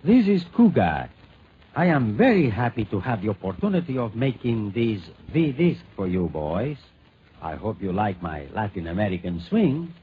This is Cougar. I am very happy to have the opportunity of making this V-disc for you boys. I hope you like my Latin American swing.